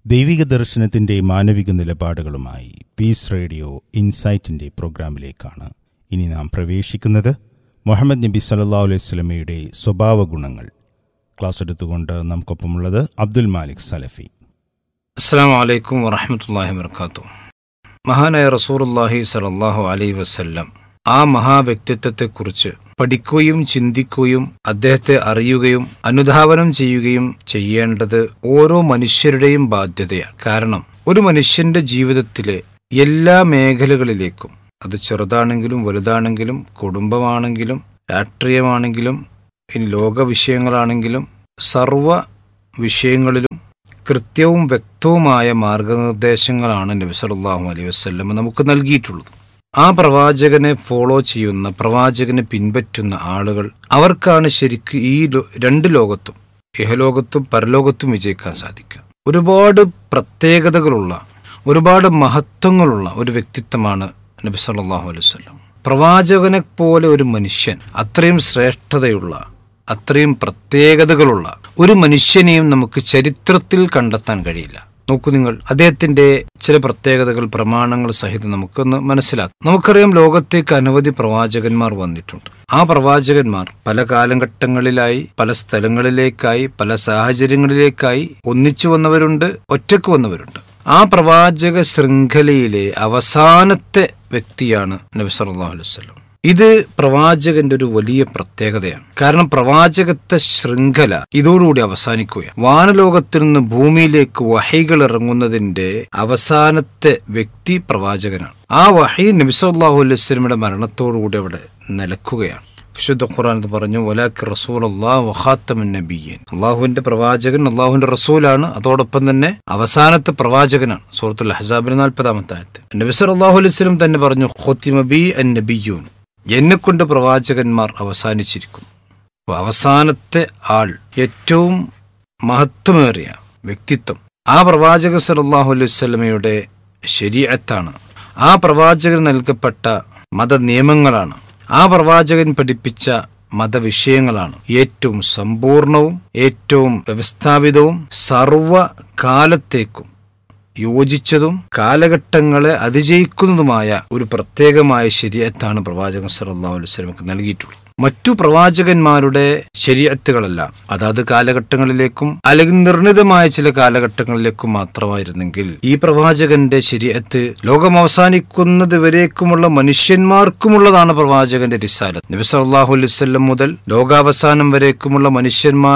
ദൈവിക ദർശനത്തിന്റെ മാനവിക നിലപാടുകളുമായി പീസ് റേഡിയോ ഇൻസൈറ്റിന്റെ പ്രോഗ്രാമിലേക്കാണ് ഇനി നാം പ്രവേശിക്കുന്നത്. മുഹമ്മദ് നബി സല്ലല്ലാഹു അലൈഹി വസല്ലമയുടെ സ്വഭാവ ഗുണങ്ങൾ ക്ലാസ് എടുത്തുകൊണ്ട് നമുക്കൊപ്പമുള്ളത് അബ്ദുൽ മാലിക് സലഫി. അസ്സലാമു അലൈക്കും വറഹ്മത്തുള്ളാഹി വബറകാതുഹു. മഹാനായ റസൂലുള്ളാഹി സ്വല്ലല്ലാഹു അലൈഹി വസല്ലം ആ മഹാവ്യക്തിത്വത്തെക്കുറിച്ച് പഠിക്കുകയും ചിന്തിക്കുകയും അദ്ദേഹത്തെ അറിയുകയും അനുധാവനം ചെയ്യുകയും ചെയ്യേണ്ടത് ഓരോ മനുഷ്യരുടെയും ബാധ്യതയാണ്. കാരണം ഒരു മനുഷ്യന്റെ ജീവിതത്തിലെ എല്ലാ മേഖലകളിലേക്കും, അത് ചെറുതാണെങ്കിലും വലുതാണെങ്കിലും കുടുംബമാണെങ്കിലും രാഷ്ട്രീയമാണെങ്കിലും ഇനി ലോക വിഷയങ്ങളാണെങ്കിലും സർവ വിഷയങ്ങളിലും കൃത്യവും വ്യക്തവുമായ മാർഗനിർദ്ദേശങ്ങളാണ് നബി സല്ലല്ലാഹു അലൈഹി വസല്ലം നമുക്ക് നൽകിയിട്ടുള്ളത്. ആ പ്രവാചകനെ ഫോളോ ചെയ്യുന്ന, പ്രവാചകനെ പിൻപറ്റുന്ന ആളുകൾ, അവർക്കാണ് ശരിക്ക് ഈ രണ്ട് ലോകത്തും, ഇഹലോകത്തും പരലോകത്തും വിജയിക്കാൻ സാധിക്കുക. ഒരുപാട് പ്രത്യേകതകളുള്ള, ഒരുപാട് മഹത്വങ്ങളുള്ള ഒരു വ്യക്തിത്വമാണ് നബി സല്ലല്ലാഹു അലൈഹി വസല്ലം. പ്രവാചകനെ പോലെ ഒരു മനുഷ്യൻ, അത്രയും ശ്രേഷ്ഠതയുള്ള, അത്രയും പ്രത്യേകതകളുള്ള ഒരു മനുഷ്യനെയും നമുക്ക് ചരിത്രത്തിൽ കണ്ടെത്താൻ കഴിയില്ല. നോക്കൂ നിങ്ങൾ, അദ്ദേഹത്തിന്റെ ചില പ്രത്യേകതകൾ പ്രമാണങ്ങൾ സഹിതം നമുക്കൊന്ന് മനസ്സിലാക്കാം. നമുക്കറിയാം, ലോകത്തേക്ക് അനവധി പ്രവാചകന്മാർ വന്നിട്ടുണ്ട്. ആ പ്രവാചകന്മാർ പല കാലഘട്ടങ്ങളിലായി, പല സ്ഥലങ്ങളിലേക്കായി, പല സാഹചര്യങ്ങളിലേക്കായി ഒന്നിച്ചു വന്നവരുണ്ട്, ഒറ്റക്ക് വന്നവരുണ്ട്. ആ പ്രവാചക ശൃംഖലയിലെ അവസാനത്തെ വ്യക്തിയാണ് നബി സല്ലല്ലാഹു അലൈഹി വസല്ലം. ഇത് പ്രവാചകന്റെ ഒരു വലിയ പ്രത്യേകതയാണ്. കാരണം പ്രവാചകത്വ ശൃംഖല ഇതോടുകൂടി അവസാനിക്കുകയാണ്. വാനലോകത്തിൽ നിന്ന് ഭൂമിയിലേക്ക് വഹയികൾ ഇറങ്ങുന്നതിന്റെ അവസാനത്തെ വ്യക്തി പ്രവാചകനാണ്. ആ വഹയി നബി സല്ലല്ലാഹു അലൈഹി വസല്ലമയുടെ മരണത്തോടുകൂടി അവിടെ നിലക്കുകയാണ്. വിശുദ്ധ ഖുർആൻ പറഞ്ഞു, വലാകി റസൂലുള്ളാഹി വഖാതമുൻ നബിയ്യീൻ. അല്ലാഹുവിന്റെ പ്രവാചകൻ, അല്ലാഹുവിന്റെ റസൂലാണ്, അതോടൊപ്പം തന്നെ അവസാനത്തെ പ്രവാചകനാണ്. സൂറത്തുൽ അഹ്സാബിലെ 40-ാമത്തെ ആയത്ത് നബി സല്ലല്ലാഹു അലൈഹി വസല്ലം തന്നെ പറഞ്ഞു, ഖുതിമ ബി അൻ നബിയ്യൂൻ. എന്നെക്കൊണ്ട് പ്രവാചകന്മാർ അവസാനിച്ചിരിക്കുന്നു. അവസാനത്തെ ആൾ, ഏറ്റവും മഹത്വമേറിയ വ്യക്തിത്വം ആ പ്രവാചക സല്ലല്ലാഹു അലൈഹി വസല്ലമയുടെ ശരീഅത്താണ്. ആ പ്രവാചകൻ നൽകപ്പെട്ട മതനിയമങ്ങളാണ്, ആ പ്രവാചകൻ പഠിപ്പിച്ച മതവിഷയങ്ങളാണ് ഏറ്റവും സമ്പൂർണവും ഏറ്റവും വ്യവസ്ഥാപിതവും സർവകാലത്തേക്കും യോജിച്ചതും കാലഘട്ടങ്ങളെ അതിജയിക്കുന്നതുമായ ഒരു പ്രത്യേകമായ ശരീഅത്താണ് പ്രവാചകൻ സല്ലല്ലാഹു അലൈഹി വസല്ലമക്ക് നൽകിയിട്ടുള്ളത്. മറ്റു പ്രവാചകന്മാരുടെ ശരീഅത്തുകളെല്ലാം അതാത് കാലഘട്ടങ്ങളിലേക്കും അല്ലെങ്കിൽ നിർണിതമായ ചില കാലഘട്ടങ്ങളിലേക്കും മാത്രമായിരുന്നെങ്കിൽ, ഈ പ്രവാചകന്റെ ശരീഅത്ത് ലോകം അവസാനിക്കുന്നത് വരേക്കുമുള്ള മനുഷ്യന്മാർക്കുമുള്ളതാണ് പ്രവാചകന്റെ റിസാലത്ത്. നബി സല്ലല്ലാഹു അലൈഹി വസല്ലം മുതൽ ലോകാവസാനം വരേക്കുമുള്ള മനുഷ്യന്മാർ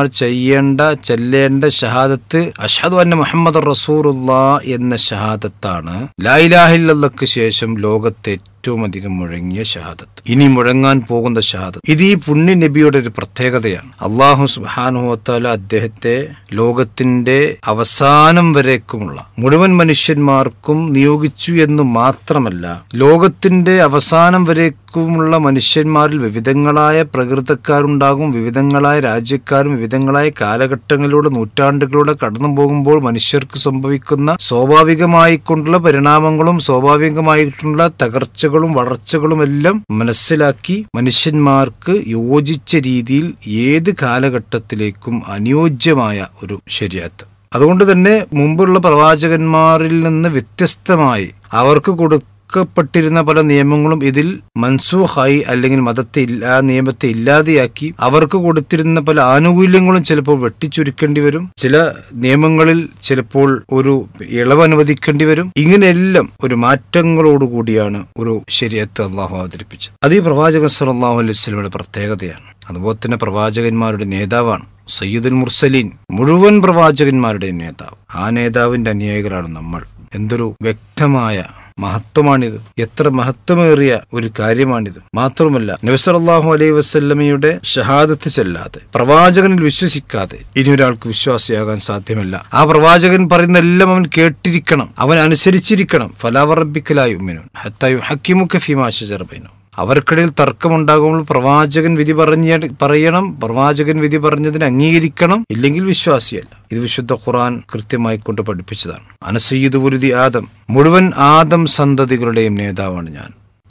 ചെല്ലേണ്ട ഷഹാദത്ത് അഷ്ഹദു അന്ന മുഹമ്മദർ റസൂലുള്ളാഹ് എന്ന ഷഹാദത്താണ്. ലാ ഇലാഹ ഇല്ലല്ലാഹ്ക്ക് ശേഷം ലോകത്തെ ഏറ്റവും അധികം മുഴങ്ങിയ ഷഹാദത്ത്, ഇനി മുഴങ്ങാൻ പോകുന്ന ഷഹാദത്ത്. ഇത് ഈ പുണ്യ നബിയുടെ ഒരു പ്രത്യേകതയാണ്. അല്ലാഹു സുബ്ഹാനഹു വ തആല അദ്ദേഹത്തെ ലോകത്തിന്റെ അവസാനം വരേക്കുമുള്ള മുഴുവൻ മനുഷ്യന്മാർക്കും നിയോഗിച്ചു എന്ന് മാത്രമല്ല, ലോകത്തിന്റെ അവസാനം വരേക്കുമുള്ള മനുഷ്യന്മാരിൽ വിവിധങ്ങളായ പ്രകൃതക്കാരുണ്ടാകും, വിവിധങ്ങളായ രാജ്യക്കാരും വിവിധങ്ങളായ കാലഘട്ടങ്ങളിലൂടെ നൂറ്റാണ്ടുകളിലൂടെ കടന്നു പോകുമ്പോൾ മനുഷ്യർക്ക് സംഭവിക്കുന്ന സ്വാഭാവികമായിക്കൊണ്ടുള്ള പരിണാമങ്ങളും സ്വാഭാവികമായിട്ടുള്ള തകർച്ചകളും വളർച്ചകളും എല്ലാം മനസ്സിലാക്കി മനുഷ്യന്മാർക്ക് യോജിച്ച രീതിയിൽ ഏത് കാലഘട്ടത്തിലേക്കും അനുയോജ്യമായ ഒരു ശരീഅത്ത്. അതുകൊണ്ട് തന്നെ മുമ്പുള്ള പ്രവാചകന്മാരിൽ നിന്ന് വ്യത്യസ്തമായി അവർക്ക് കൊടുക്കപ്പെട്ടിരുന്ന പല നിയമങ്ങളും ഇതിൽ മൻസൂഖായി, അല്ലെങ്കിൽ ആ നിയമത്തെ ഇല്ലാതെയാക്കി അവർക്ക് കൊടുത്തിരുന്ന പല ആനുകൂല്യങ്ങളും ചിലപ്പോൾ വെട്ടിച്ചുരുക്കേണ്ടി വരും, ചില നിയമങ്ങളിൽ ചിലപ്പോൾ ഒരു ഇളവ് അനുവദിക്കേണ്ടി വരും. ഇങ്ങനെയെല്ലാം ഒരു മാറ്റങ്ങളോടുകൂടിയാണ് ഒരു ശരീഅത്ത് അള്ളാഹു അവതരിപ്പിച്ചത്. അത് ഈ പ്രവാചകൻ സല്ലല്ലാഹു അലൈഹി വസല്ലമയുടെ പ്രത്യേകതയാണ്. അതുപോലെ തന്നെ പ്രവാചകന്മാരുടെ നേതാവാണ് സയ്യിദുൽ മുർസലീൻ, മുഴുവൻ പ്രവാചകന്മാരുടെ നേതാവ്. ആ നേതാവിന്റെ അനുയായികളാണ് നമ്മൾ. എന്തൊരു വ്യക്തമായ മഹത്വമാണിത്, എത്ര മഹത്വമേറിയ ഒരു കാര്യമാണിത്. മാത്രമല്ല, നബി സല്ലല്ലാഹു അലൈഹി വസല്ലമയുടെ ഷഹാദത്ത് ചെല്ലാതെ, പ്രവാചകനിൽ വിശ്വസിക്കാതെ ഇനി ഒരാൾക്ക് വിശ്വാസിയാകാൻ സാധ്യമല്ല. ആ പ്രവാചകൻ പറയുന്ന എല്ലാം അവൻ കേട്ടിരിക്കണം, അവൻ അനുസരിച്ചിരിക്കണം. ഫലാ വറബ്ബിക ലാ യുഅ്മിനൂന ഹത്താ യുഹക്കിമുക ഫീമാ ശജറ ബൈനഹും. അവർക്കിടയിൽ തർക്കമുണ്ടാകുമ്പോൾ പ്രവാചകൻ വിധി പറയണം, പ്രവാചകൻ വിധി പറഞ്ഞതിന് അംഗീകരിക്കണം, ഇല്ലെങ്കിൽ വിശ്വാസിയല്ല. ഇത് വിശുദ്ധ ഖുർആൻ കൃത്യമായി കൊണ്ട് പഠിപ്പിച്ചതാണ്. അന സയ്യിദു വലുദി ആദം, മുഴുവൻ ആദം സന്തതികളുടെയും നേതാവാണ് ഞാൻ.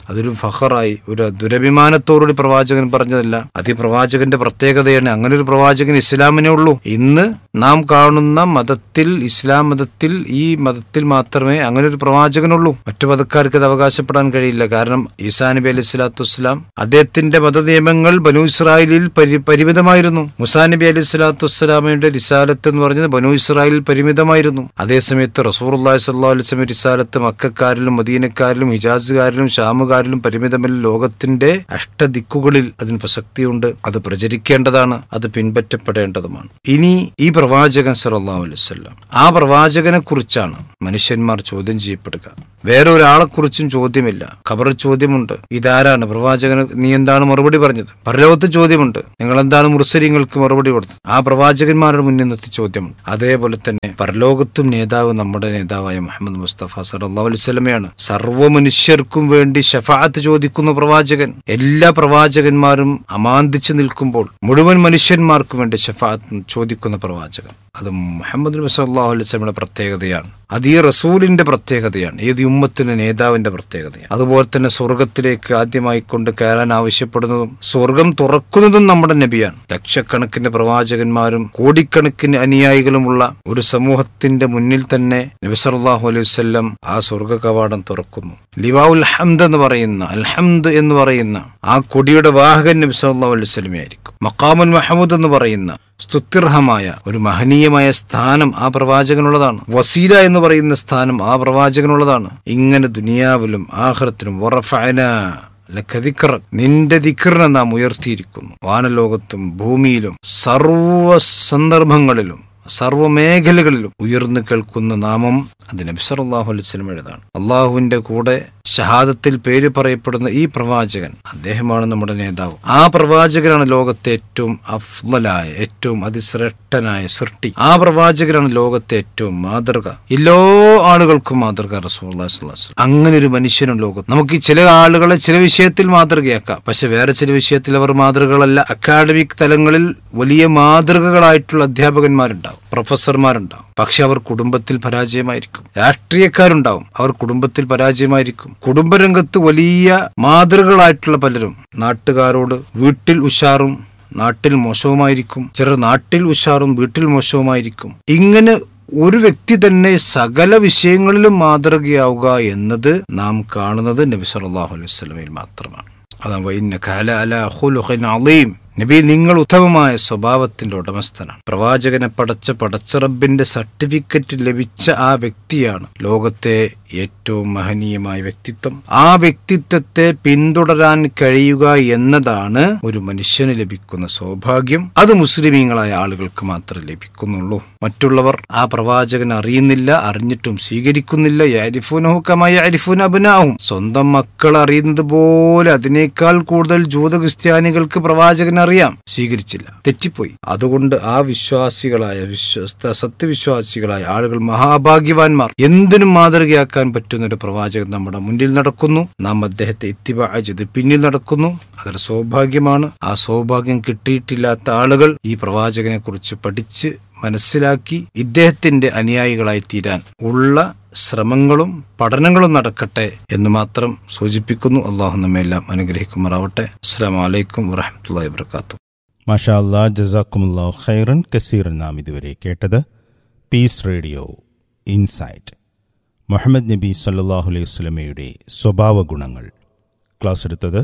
അതൊരു ഫഖറായി, ഒരു ദുരഭിമാനത്തോടുകൂടി പ്രവാചകൻ പറഞ്ഞതല്ല. അത് ഈ പ്രവാചകന്റെ പ്രത്യേകതയാണ്. അങ്ങനെ ഒരു പ്രവാചകൻ ഇസ്ലാമിനെ ഉള്ളൂ. ഇന്ന് നാം കാണുന്ന മതത്തിൽ, ഇസ്ലാം മതത്തിൽ, ഈ മതത്തിൽ മാത്രമേ അങ്ങനെ ഒരു പ്രവാചകനുള്ളൂ. മറ്റു മതക്കാർക്ക് അത് അവകാശപ്പെടാൻ കഴിയില്ല. കാരണം ഈസാ നബി അലൈഹി സ്വലാത്തു വസ്സലാം അദ്ദേഹത്തിന്റെ മതനിയമങ്ങൾ ബനൂ ഇസ്രായേലിൽ പരിമിതമായിരുന്നു. മുസാ നബി അലൈഹി സ്വലാത്തു വസ്സലാമയുടെ റിസാലത്ത് എന്ന് പറഞ്ഞത് ബനൂ ഇസ്രായേലിൽ പരിമിതമായിരുന്നു. അതേസമയത്ത് റസൂലുള്ളാഹി സ്വല്ലല്ലാഹു അലൈഹി വസല്ലം റിസാലത്ത് മക്കക്കാരിലും മദീനക്കാരിലും ഹിജാസുകാരിലും ഷാമുകാരിലും പരിമിതമല്ല. ലോകത്തിന്റെ അഷ്ടദിക്കുകളിൽ അതിന് പ്രസക്തിയുണ്ട്. അത് പ്രചരിക്കേണ്ടതാണ്, അത് പിൻപറ്റപ്പെടേണ്ടതുമാണ്. ഇനി ഈ പ്രവാചകൻ സ്വല്ലല്ലാഹു അലൈഹി വസല്ലം, ആ പ്രവാചകനെ കുറിച്ചാണ് മനുഷ്യന്മാർ ചോദ്യം ചെയ്യപ്പെടുക. വേറെ ഒരാളെ കുറിച്ചും ചോദ്യമില്ല. ഖബർ ചോദ്യമുണ്ട്, ഇതാരാണ് പ്രവാചകന്, നീ എന്താണ് മറുപടി പറഞ്ഞത്? പരലോകത്ത് ചോദ്യമുണ്ട്, നിങ്ങൾ എന്താണ് മുർസലീങ്ങൾക്ക് മറുപടി കൊടുത്തത്? ആ പ്രവാചകന്മാരുടെ മുന്നിൽ നിർത്തി ചോദ്യമുണ്ട്. അതേപോലെ തന്നെ പരലോകത്തും നേതാവ് നമ്മുടെ നേതാവായ മുഹമ്മദ് മുസ്തഫ സല്ലല്ലാഹു അലൈഹി വസല്ലമയാണ്. സർവ്വ മനുഷ്യർക്കും വേണ്ടി ശഫാഅത്ത് ചോദിക്കുന്ന പ്രവാചകൻ. എല്ലാ പ്രവാചകന്മാരും അമാന്തിച്ചു നിൽക്കുമ്പോൾ മുഴുവൻ മനുഷ്യന്മാർക്കും വേണ്ടി ശഫാഅത്ത് ചോദിക്കുന്ന പ്രവാചകൻ. അത് മുഹമ്മദ് നബി സല്ലല്ലാഹു അലൈഹി വസല്ലമയുടെ പ്രത്യേകതയാണ്. അത് ഈ റസൂലിന്റെ പ്രത്യേകതയാണ്. ഏത് ഉമ്മത്തിന്റെ നേതാവിന്റെ പ്രത്യേകതയാണ്. അതുപോലെ തന്നെ സ്വർഗത്തിലേക്ക് ആദ്യമായി കൊണ്ട് കയറാൻ ആവശ്യപ്പെടുന്നതും സ്വർഗം തുറക്കുന്നതും നമ്മുടെ നബിയാണ്. ലക്ഷക്കണക്കിന് പ്രവാചകന്മാരും കോടിക്കണക്കിന് അനുയായികളുമുള്ള ഒരു സമൂഹത്തിന്റെ മുന്നിൽ തന്നെ നബി സല്ലല്ലാഹു അലൈഹി വസല്ലം ആ സ്വർഗ കവാടം തുറക്കുന്നു. ലിവാഉൽ ഹംദ് എന്ന് പറയുന്ന, അൽഹംദ് എന്ന് പറയുന്ന ആ കൊടിയുടെ വാഹകൻ നബി സല്ലല്ലാഹു അലൈഹി വസല്ലമയായിരിക്കും. മഖാമുൽ മഹ്മൂദ് എന്ന് പറയുന്ന സ്തുത്യർഹമായ ഒരു മഹനീയമായ സ്ഥാനം ആ പ്രവാചകനുള്ളതാണ്. വസീല എന്ന് പറയുന്ന സ്ഥാനം ആ പ്രവാചകനുള്ളതാണ്. ഇങ്ങനെ ദുനിയാവിലും ആഖിറത്തിലും വറഫഅനാ ലക ദിക്റക, നിന്റെ ദിക്റിനെ നാം ഉയർത്തിയിരിക്കുന്നു. വാനലോകത്തും ഭൂമിയിലും സർവ സന്ദർഭങ്ങളിലും സർവമേഖലകളിലും ഉയർന്നു കേൾക്കുന്ന നാമം അത് നബി സല്ലല്ലാഹു അലൈഹി വസല്ലമയുടേതാണ്. അള്ളാഹുവിന്റെ കൂടെ ഷഹാദത്തിൽ പേര് പറയപ്പെടുന്ന ഈ പ്രവാചകൻ, അദ്ദേഹമാണ് നമ്മുടെ നേതാവ്. ആ പ്രവാചകനാണ് ലോകത്തെ ഏറ്റവും അഫ്ളലായ, ഏറ്റവും അതിശ്രേഷ്ഠനായ സൃഷ്ടി. ആ പ്രവാചകനാണ് ലോകത്തെ ഏറ്റവും മാതൃക. എല്ലാ ആളുകൾക്കും മാതൃക റസൂലുള്ളാഹി സ്വല്ലല്ലാഹു അലൈഹി വസല്ലം. അങ്ങനെ ഒരു മനുഷ്യനും ലോകത്ത്. നമുക്ക് ചില ആളുകളെ ചില വിഷയത്തിൽ മാതൃകയാക്കാം, പക്ഷെ വേറെ ചില വിഷയത്തിൽ അവർ മാതൃകകളല്ല. അക്കാഡമിക് തലങ്ങളിൽ വലിയ മാതൃകകളായിട്ടുള്ള അധ്യാപകന്മാരുണ്ടാവും, പ്രൊഫസർമാരുണ്ടാവും, പക്ഷെ അവർ കുടുംബത്തിൽ പരാജയമായിരിക്കും. രാഷ്ട്രീയക്കാരുണ്ടാവും, അവർ കുടുംബത്തിൽ പരാജയമായിരിക്കും. കുടുംബരംഗത്ത് വലിയ മാതൃകകളായിട്ടുള്ള പലരും നാട്ടുകാരോട് വീട്ടിൽ ഉഷാറും നാട്ടിൽ മോശവുമായിരിക്കും. ചിലർ നാട്ടിൽ ഉഷാറും വീട്ടിൽ മോശവുമായിരിക്കും. ഇങ്ങനെ ഒരു വ്യക്തി തന്നെ സകല വിഷയങ്ങളിലും മാതൃകയാവുക എന്നത് നാം കാണുന്നത് നബി സല്ലല്ലാഹു അലൈഹി വസല്ലമയിൽ മാത്രമാണ്. അതാണ് വഇന്നക അലാ ഖുലുഖിൻ അളീം, നബി നിങ്ങൾ ഉത്തമമായ സ്വഭാവത്തിന്റെ ഉടമസ്ഥനാണ്. പ്രവാചകനെ പടച്ച റബ്ബിന്റെ സർട്ടിഫിക്കറ്റ് ലഭിച്ച ആ വ്യക്തിയാണ് ലോകത്തെ ഏറ്റവും മഹനീയമായ വ്യക്തിത്വം. ആ വ്യക്തിത്വത്തെ പിന്തുടരാൻ കഴിയുക എന്നതാണ് ഒരു മനുഷ്യന് ലഭിക്കുന്ന സൗഭാഗ്യം. അത് മുസ്ലിമീങ്ങളായ ആളുകൾക്ക് മാത്രമേ ലഭിക്കുന്നുള്ളൂ. മറ്റുള്ളവർ ആ പ്രവാചകൻ അറിയുന്നില്ല, അറിഞ്ഞിട്ടും സ്വീകരിക്കുന്നില്ല. യഅരിഫൂനഹു കമാ യഅരിഫൂന അബ്നാഹും, സ്വന്തം മക്കൾ അറിയുന്നത് പോലെ അതിനേക്കാൾ കൂടുതൽ ജൂത ക്രിസ്ത്യാനികൾക്ക് പ്രവാചകൻ അറിയാം, സ്വീകരിച്ചില്ല, തെറ്റിപ്പോയി. അതുകൊണ്ട് ആ വിശ്വാസികളായ സത്യവിശ്വാസികളായ ആളുകൾ മഹാഭാഗ്യവാന്മാർ. എന്തിനും മാതൃകയാക്കാൻ പറ്റുന്ന ഒരു പ്രവാചകൻ നമ്മുടെ മുന്നിൽ നടക്കുന്നു. നാം അദ്ദേഹത്തെ ഇത്തിബാ ചെയ്ത് പിന്നിൽ നടക്കുന്നു. അതൊരു സൗഭാഗ്യമാണ്. ആ സൗഭാഗ്യം കിട്ടിയിട്ടില്ലാത്ത ആളുകൾ ഈ പ്രവാചകനെ കുറിച്ച് പഠിച്ച് മനസ്സിലാക്കി ഇദ്ദേഹത്തിന്റെ അനുയായികളായി തീരാൻ ഉള്ള ശ്രമങ്ങളും പഠനങ്ങളും നടക്കട്ടെ എന്ന് മാത്രം സൂചിപ്പിക്കുന്നു. അള്ളാഹു നമ്മെല്ലാം അനുഗ്രഹിക്കുമാറാവട്ടെ. അസ്സലാമു അലൈക്കും വറഹ്മത്തുള്ളാഹി വബറകാതുഹു. മാഷാ അല്ലാഹ്, ജസാക്കുമുല്ലാഹു ഖൈറൻ കസീറൻ. നാം ഇതുവരെ കേട്ടത് പീസ് റേഡിയോ ഇൻസൈറ്റ്, മുഹമ്മദ് നബി സല്ലല്ലാഹു അലൈഹി വസല്ലമയുടെ സ്വഭാവ ഗുണങ്ങൾ. ക്ലാസ് എടുത്തത്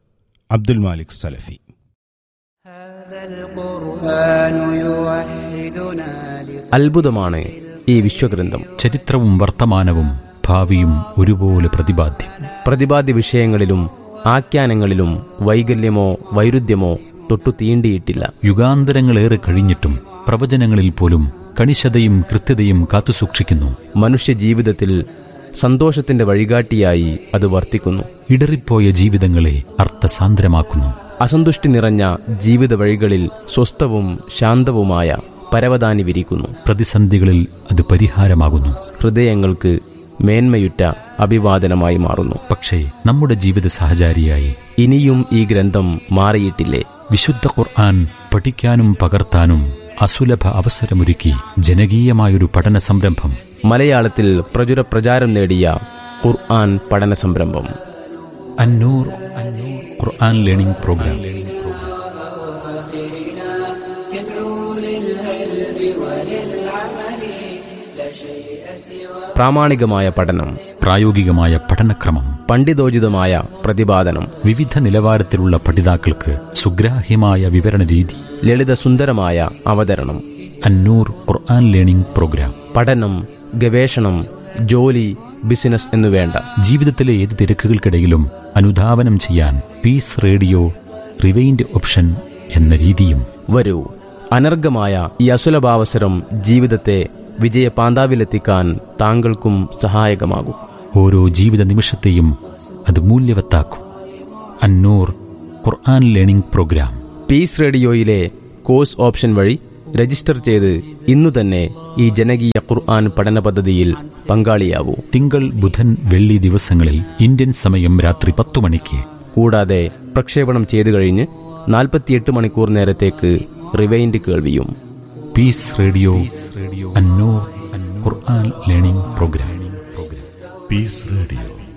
അബ്ദുൽ മാലിക് സലഫി. അത്ഭുതമാണ് ഈ വിശ്വഗ്രന്ഥം. ചരിത്രവും വർത്തമാനവും ഭാവിയും ഒരുപോലെ പ്രതിപാദ്യ വിഷയങ്ങളിലും ആഖ്യാനങ്ങളിലും വൈകല്യമോ വൈരുദ്ധ്യമോ തൊട്ടു തീണ്ടിയിട്ടില്ല. യുഗാന്തരങ്ങളേറെ കഴിഞ്ഞിട്ടും പ്രവചനങ്ങളിൽ പോലും കണിശതയും കൃത്യതയും കാത്തുസൂക്ഷിക്കുന്നു. മനുഷ്യ ജീവിതത്തിൽ സന്തോഷത്തിന്റെ വഴികാട്ടിയായി അത് വർത്തിക്കുന്നു. ഇടറിപ്പോയ ജീവിതങ്ങളെ അർത്ഥസാന്ദ്രമാക്കുന്നു. അസന്തുഷ്ടി നിറഞ്ഞ ജീവിത വഴികളിൽ സ്വസ്ഥവും ശാന്തവുമായ പരവതാനി വിരിക്കുന്നു. പ്രതിസന്ധികളിൽ അത് പരിഹാരമാകുന്നു. ഹൃദയങ്ങൾക്ക് മേന്മയുറ്റ അഭിവാദനമായി മാറുന്നു. പക്ഷേ നമ്മുടെ ജീവിത സഹചാരിയായി ഇനിയും ഈ ഗ്രന്ഥം മാറിയിട്ടില്ലേ? വിശുദ്ധ ഖുർആൻ പഠിക്കാനും പകർത്താനും അസുലഭ അവസരമൊരുക്കി ജനകീയമായൊരു പഠന സംരംഭം. മലയാളത്തിൽ പ്രചാരം നേടിയ ഖുർആൻ പഠന സംരംഭം അന്നൂർ ഖുർആൻ ലേണിംഗ് പ്രോഗ്രാം. പ്രാമാണികമായ പഠനം, പ്രായോഗികമായ പഠനക്രമം, പണ്ഡിതോചിതമായ പ്രതിപാദനം, വിവിധ നിലവാരത്തിലുള്ള പഠിതാക്കൾക്ക് സുഗ്രാഹ്യമായ വിവരണ രീതി, ലളിതസുന്ദരമായ അവതരണം. അന്നൂർ ഖുർആൻ ലേണിംഗ് പ്രോഗ്രാം. പഠനം, ഗവേഷണം, ജോലി, ബിസിനസ് എന്നുവേണ്ട ജീവിതത്തിലെ ഏത് തിരക്കുകൾക്കിടയിലും അനുധാവനം ചെയ്യാൻ പീസ് റേഡിയോ റിവൈൻഡ് ഓപ്ഷൻ എന്ന രീതിയും. വരൂ, അനർഘമായ ഈ അസുലഭാവസരം ജീവിതത്തെ വിജയപാന്താവിലെത്തിക്കാൻ താങ്കൾക്കും സഹായകമാകും. ഓരോ ജീവിത നിമിഷത്തെയും അത് മൂല്യവത്താക്കും. അന്നൂർ ഖുർആൻ learning programme. Piece റേഡിയോയിലെ course option വഴി രജിസ്റ്റർ ചെയ്ത് ഇന്നു തന്നെ ഈ ജനകീയ ഖുർആൻ പഠന പദ്ധതിയിൽ പങ്കാളിയാവൂ. തിങ്കൾ, ബുധൻ, വെള്ളി ദിവസങ്ങളിൽ ഇന്ത്യൻ സമയം രാത്രി 10 മണിക്ക്. കൂടാതെ പ്രക്ഷേപണം ചെയ്തു കഴിഞ്ഞ് 48 മണിക്കൂർ നേരത്തേക്ക് റിവൈൻഡ് കേൾവിയും. പീസ് റേഡിയോ അന്നൂർ ഖുർആൻ ലേണിംഗ് പ്രോഗ്രാം. Piece radio.